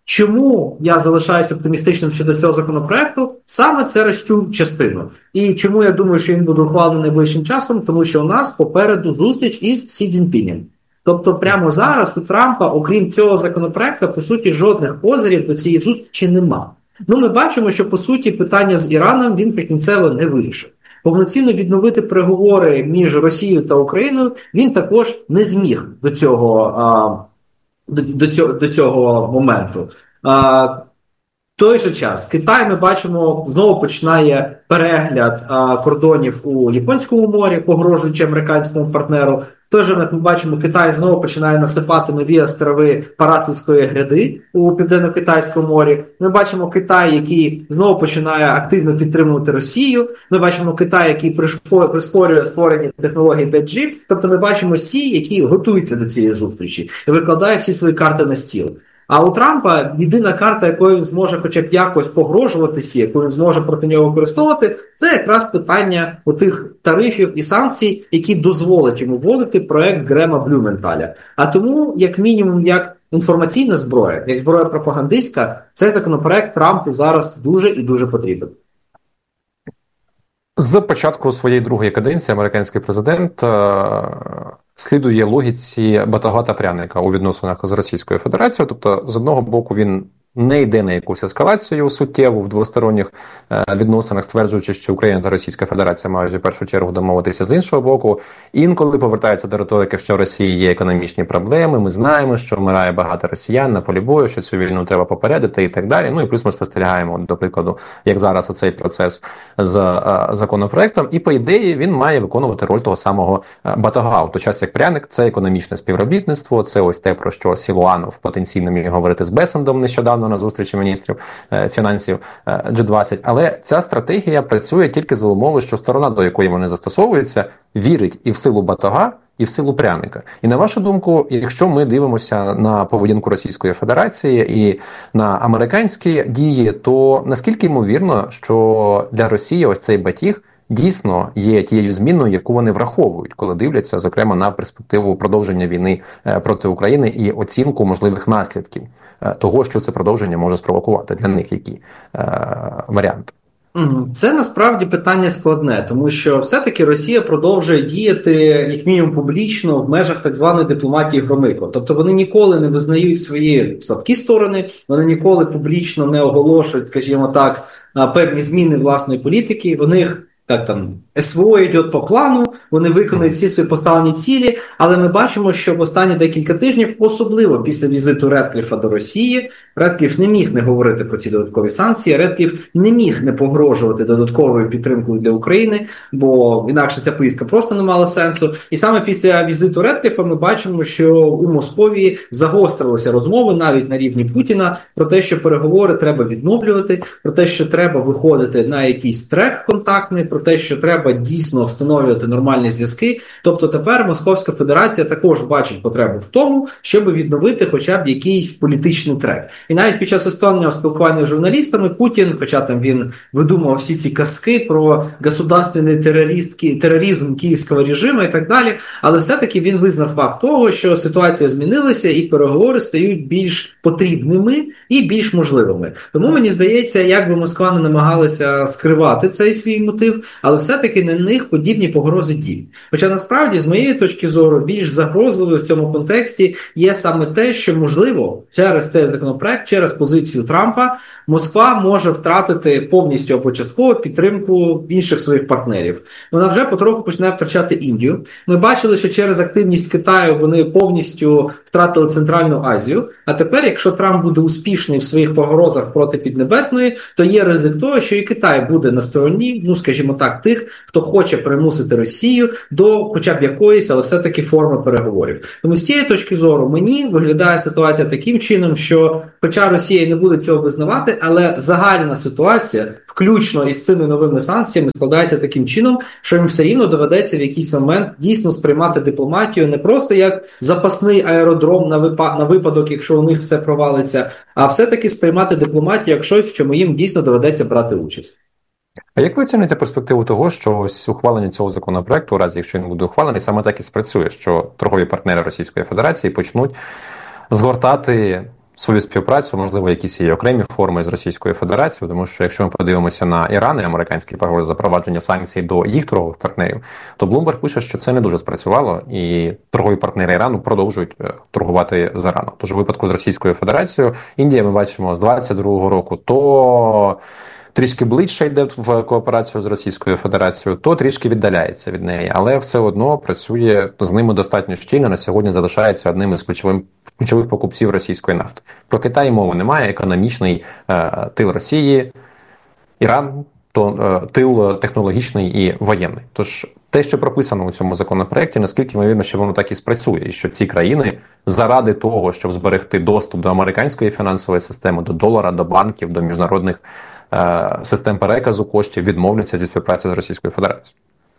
E: Чому я залишаюся оптимістичним щодо цього законопроекту? Саме через цю частину. І чому я думаю, що він буде ухвалений найближчим часом? Тому що у нас попереду зустріч із Сі Цзіньпінем. Тобто прямо зараз у Трампа, окрім цього законопроекту, по суті, жодних козирів до цієї зустрічі нема. Ну, ми бачимо, що, по суті, питання з Іраном він прикінцево не вирішив. Повноцінно відновити переговори між Росією та Україною він також не зміг до цього а, До, до, цього, до цього моменту. А, в той же час Китай, ми бачимо, знову починає перегляд а, кордонів у Японському морі, погрожуючи американському партнеру. В той же момент ми бачимо, Китай знову починає насипати нові острови Парасельської гряди у Південно-Китайському морі. Ми бачимо Китай, який знову починає активно підтримувати Росію. Ми бачимо Китай, який прискорює створення технологій п'ять джі. Тобто ми бачимо Сі, який готується до цієї зустрічі і викладає всі свої карти на стіл. А у Трампа єдина карта, якою він зможе хоча б якось погрожувати Сі, яку він зможе проти нього використовувати, це якраз питання отих тарифів і санкцій, які дозволять йому вводити проект Грема Блюменталя. А тому, як мінімум, як інформаційна зброя, як зброя пропагандистська, цей законопроект Трампу зараз дуже і дуже потрібен.
C: З початку своєї другої каденції американський президент е- слідує логіці батога та пряника у відносинах з Російською Федерацією. Тобто, з одного боку, він не йде на якусь ескалацію суттєву в двосторонніх е, відносинах, стверджуючи, що Україна та Російська Федерація мають в першу чергу домовитися. З іншого боку, інколи повертається до риторики, що в Росії є економічні проблеми, ми знаємо, що вмирає багато росіян на полі бою, що цю війну треба попередити і так далі. Ну і плюс ми спостерігаємо, до прикладу, як зараз оцей процес з е, законопроектом. І по ідеї він має виконувати роль того самого батога. У той час як пряник – це економічне співробітництво, це ось те, про що Сілуанов потенційно міг говорити з Бесендом нещодавно на зустрічі міністрів е, фінансів е, джі двадцять. Але ця стратегія працює тільки за умови, що сторона, до якої вони застосовуються, вірить і в силу батога, і в силу пряника. І на вашу думку, якщо ми дивимося на поведінку Російської Федерації і на американські дії, то наскільки ймовірно, що для Росії ось цей батіг дійсно є тією зміною, яку вони враховують, коли дивляться, зокрема, на перспективу продовження війни проти України і оцінку можливих наслідків того, що це продовження може спровокувати для них, які е, варіанти?
E: Це насправді питання складне, тому що все-таки Росія продовжує діяти, як мінімум, публічно в межах так званої дипломатії Громико. Тобто вони ніколи не визнають свої слабкі сторони, вони ніколи публічно не оголошують, скажімо так, певні зміни власної політики. У них так там ес ве о йде по плану, вони виконують всі свої поставлені цілі, але ми бачимо, що в останні декілька тижнів, особливо після візиту Редкліфа до Росії, Редкліф не міг не говорити про ці додаткові санкції, Редкліф не міг не погрожувати додатковою підтримкою для України, бо інакше ця поїздка просто не мала сенсу. І саме після візиту Редкліфа ми бачимо, що у Московії загострилися розмови навіть на рівні Путіна про те, що переговори треба відновлювати, про те, що треба виходити на якийсь трек контактний, про те, що треба треба дійсно встановлювати нормальні зв'язки. Тобто тепер Московська Федерація також бачить потребу в тому, щоб відновити хоча б якийсь політичний трек. І навіть під час останнього спілкування з журналістами Путін, хоча там він видумав всі ці казки про государственний тероризм київського режиму і так далі, але все-таки він визнав факт того, що ситуація змінилася і переговори стають більш потрібними і більш можливими. Тому мені здається, як би Москва не намагалася скривати цей свій мотив, але все-таки на них подібні погрози діють. Хоча насправді, з моєї точки зору, більш загрозливою в цьому контексті є саме те, що, можливо, через цей законопроект, через позицію Трампа, Москва може втратити повністю або частково підтримку інших своїх партнерів. Вона вже потроху починає втрачати Індію. Ми бачили, що через активність Китаю вони повністю втратили Центральну Азію. А тепер, якщо Трамп буде успішний в своїх погрозах проти Піднебесної, то є ризик того, що і Китай буде на стороні, ну, скажімо так, тих, хто хоче примусити Росію до хоча б якоїсь, але все-таки форми переговорів. Тому з цієї точки зору мені виглядає ситуація таким чином, що хоча Росія не буде цього визнавати, але загальна ситуація, включно із цими новими санкціями, складається таким чином, що їм все рівно доведеться в якийсь момент дійсно сприймати дипломатію не просто як запасний аеродром на, випа- на випадок, якщо у них все провалиться, а все-таки сприймати дипломатію як щось, в чому їм дійсно доведеться брати участь.
C: А як ви оцінюєте перспективу того, що ось ухвалення цього законопроекту, у разі якщо він буде ухвалений, саме так і спрацює, що торгові партнери Російської Федерації почнуть згортати свою співпрацю, можливо, якісь її окремі форми з Російською Федерацією, тому що якщо ми подивимося на Іран і американський погроз запровадження санкцій до їх торгових партнерів, то Bloomberg пише, що це не дуже спрацювало, і торгові партнери Ірану продовжують торгувати з Іраном. Тож у випадку з Російською Федерацією, Індія, ми бачимо, з двадцять другого року, то трішки ближче йде в кооперацію з Російською Федерацією, то трішки віддаляється від неї, але все одно працює з ними достатньо щільно, на сьогодні залишається одним із ключовим, ключових покупців російської нафти. Про Китай мови немає, економічний е, тил Росії, Іран, то е, тил технологічний і воєнний. Тож те, що прописано у цьому законопроекті, наскільки ймовірно, що воно так і спрацює, і що ці країни заради того, щоб зберегти доступ до американської фінансової системи, до долара, до банків, до міжнародних систем переказу коштів, відмовляться зі співпраці з Російською Федерацією.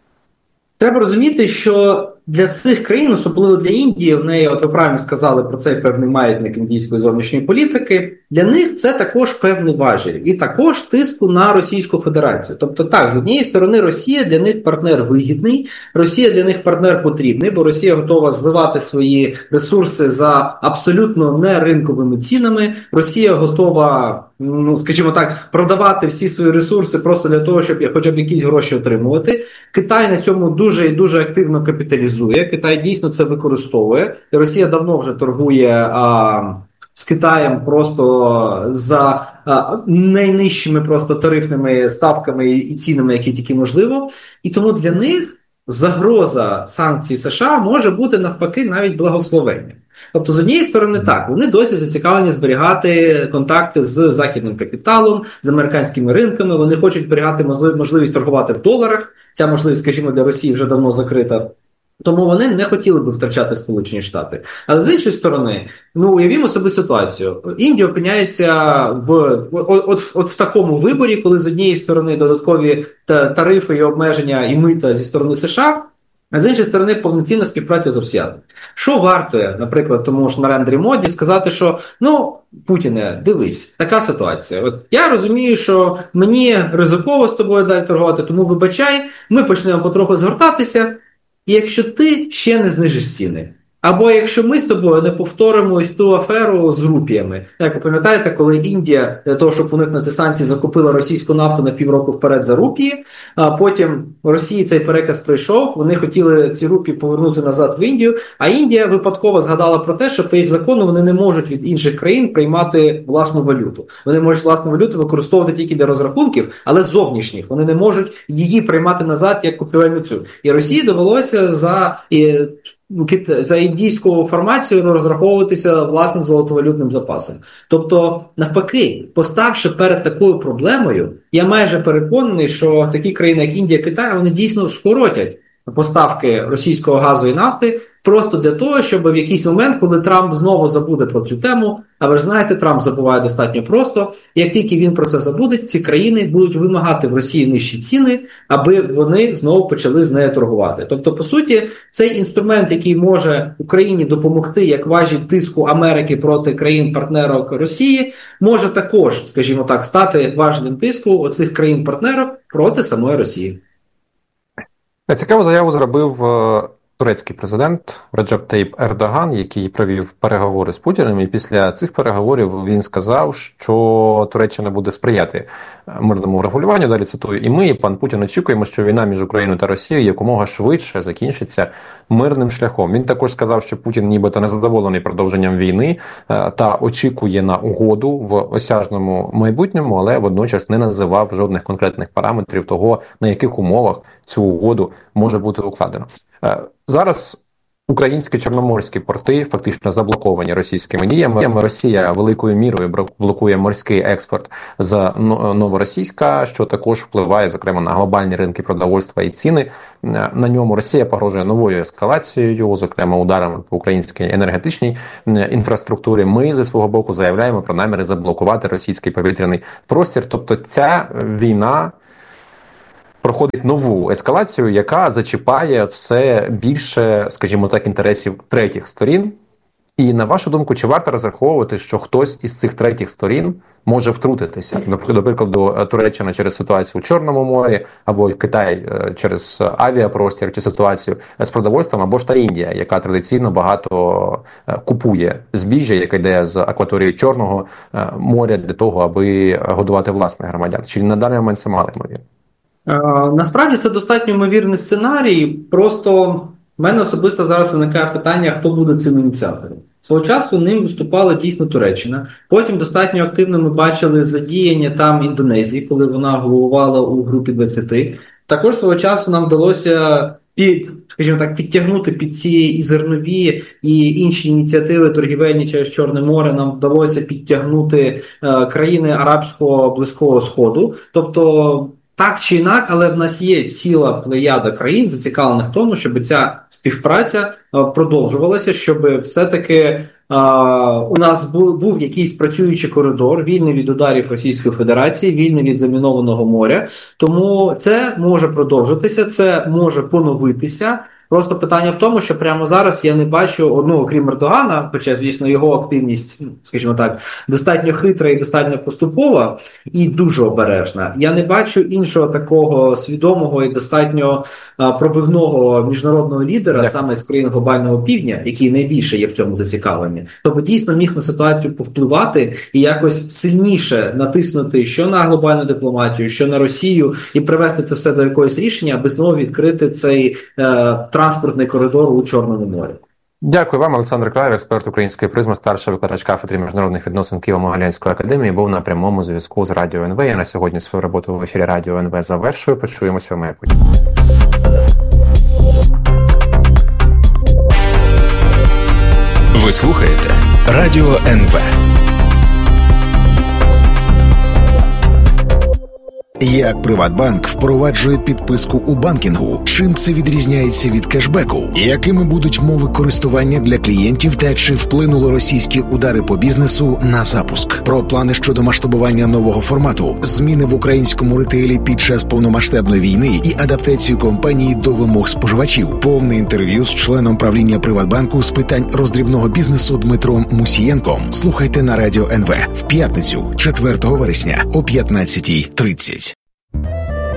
E: Треба розуміти, що для цих країн, особливо для Індії, в неї, от ви правильно сказали про цей певний маятник індійської зовнішньої політики, для них це також певний важіль. І також тиску на Російську Федерацію. Тобто так, з однієї сторони, Росія для них партнер вигідний, Росія для них партнер потрібний, бо Росія готова зливати свої ресурси за абсолютно не ринковими цінами, Росія готова, ну, скажімо так, продавати всі свої ресурси просто для того, щоб хоча б якісь гроші отримувати. Китай на цьому дуже і дуже активно капіталізує. Китай дійсно це використовує. Росія давно вже торгує а, з Китаєм просто за а, найнижчими просто тарифними ставками і цінами, які тільки можливо. І тому для них загроза санкцій США може бути навпаки навіть благословенням. Тобто, з однієї сторони, так, вони досі зацікавлені зберігати контакти з західним капіталом, з американськими ринками, вони хочуть зберігати можливість торгувати в доларах, ця можливість, скажімо, для Росії вже давно закрита. Тому вони не хотіли би втрачати Сполучені Штати. Але з іншої сторони, ну уявімо собі ситуацію. Індія опиняється в от, от, от в такому виборі, коли з однієї сторони додаткові тарифи і обмеження і мита зі сторони США, а з іншої сторони повноцінна співпраця з росіянами. Що вартує, наприклад, тому ж Нарендрі Моді сказати, що, ну, Путіне, дивись, така ситуація. От я розумію, що мені ризиково з тобою далі торгувати, тому вибачай, ми почнемо потроху згортатися, і якщо ти ще не знижиш ціни. Або якщо ми з тобою не повторимо ось ту аферу з рупіями. Як ви пам'ятаєте, коли Індія для того, щоб уникнути санкцій, закупила російську нафту на півроку вперед за рупії, а потім в Росії цей переказ прийшов, вони хотіли ці рупії повернути назад в Індію, а Індія випадково згадала про те, що по їх закону вони не можуть від інших країн приймати власну валюту. Вони можуть власну валюту використовувати тільки для розрахунків, але зовнішніх. Вони не можуть її приймати назад як купівельну цю. І Росії довелося за... за індійську формацію розраховуватися власним золотовалютним запасом. Тобто, навпаки, поставши перед такою проблемою, я майже переконаний, що такі країни, як Індія, Китай, вони дійсно скоротять поставки російського газу і нафти просто для того, щоб в якийсь момент, коли Трамп знову забуде про цю тему, а ви ж знаєте, Трамп забуває достатньо просто, як тільки він про це забуде, ці країни будуть вимагати в Росії нижчі ціни, аби вони знову почали з нею торгувати. Тобто, по суті, цей інструмент, який може Україні допомогти як важіль тиску Америки проти країн-партнерок Росії, може також, скажімо так, стати важелем тиску оцих країн-партнерок проти самої Росії.
C: Цікаву заяву зробив турецький президент Реджеп Таїп Ердоган, який провів переговори з Путіним, і після цих переговорів він сказав, що Туреччина буде сприяти мирному врегулюванню, далі цитую, і ми, і пан Путін, очікуємо, що війна між Україною та Росією якомога швидше закінчиться мирним шляхом. Він також сказав, що Путін нібито незадоволений продовженням війни та очікує на угоду в осяжному майбутньому, але водночас не називав жодних конкретних параметрів того, на яких умовах цю угоду може бути укладено. Зараз українські чорноморські порти фактично заблоковані російськими діями. Росія великою мірою блокує морський експорт з Новоросійська, що також впливає, зокрема, на глобальні ринки продовольства і ціни. На ньому Росія погрожує новою ескалацією, зокрема ударами по українській енергетичній інфраструктурі. Ми зі свого боку заявляємо про наміри заблокувати російський повітряний простір. Тобто ця війна проходить нову ескалацію, яка зачіпає все більше, скажімо так, інтересів третіх сторін. І, на вашу думку, чи варто розраховувати, що хтось із цих третіх сторін може втрутитися? До прикладу, Туреччина через ситуацію у Чорному морі, або Китай через авіапростір, чи ситуацію з продовольством, або ж та Індія, яка традиційно багато купує збіжжя, яке йде з акваторії Чорного моря для того, аби годувати власних громадян. Чи на даний момент це мало ймовірно?
E: Насправді це достатньо ймовірний сценарій, просто в мене особисто зараз виникає питання, хто буде цим ініціатором. Свого часу ним виступала дійсно Туреччина, потім достатньо активно ми бачили задіяння там Індонезії, коли вона головувала у групі двадцяти. Також свого часу нам вдалося під, скажімо так, підтягнути під ці і зернові, і інші ініціативи торгівельні через Чорне море, нам вдалося підтягнути е, країни Арабського Близького Сходу, тобто так чи інак, але в нас є ціла плеяда країн, зацікавлених в тому, щоб ця співпраця продовжувалася, щоб все-таки а, у нас був, був якийсь працюючий коридор, вільний від ударів Російської Федерації, вільний від замінованого моря. Тому це може продовжитися, це може поновитися. Просто питання в тому, що прямо зараз я не бачу, ну, окрім Ердогана, хоча, звісно, його активність, скажімо так, достатньо хитра і достатньо поступова і дуже обережна. Я не бачу іншого такого свідомого і достатньо а, пробивного міжнародного лідера, yeah. саме з країн глобального півдня, який найбільше є в цьому зацікавлені. Тобто дійсно міг на ситуацію повпливати і якось сильніше натиснути що на глобальну дипломатію, що на Росію, і привести це все до якогось рішення, аби знову відкрити цей е, транспортний коридор у Чорному морі.
C: Дякую вам, Олександр Краєв, експерт української призми, старший викладач кафедри міжнародних відносин Києво-Могилянської академії, був на прямому зв'язку з Радіо ен ве. Я на сьогодні свою роботу в ефірі Радіо ен ве завершую. Почуємося в майбутньому.
B: Ви слухаєте Радіо ен ве.
F: Як Приватбанк впроваджує підписку у банкінгу? Чим це відрізняється від кешбеку? Якими будуть мови користування для клієнтів та чи вплинули російські удари по бізнесу на запуск? Про плани щодо масштабування нового формату, зміни в українському ретейлі під час повномасштабної війни і адаптацію компанії до вимог споживачів. Повне інтерв'ю з членом правління Приватбанку з питань роздрібного бізнесу Дмитром Мусієнком. Слухайте на Радіо ен ве в п'ятницю, четвертого вересня о п'ятнадцятій тридцять.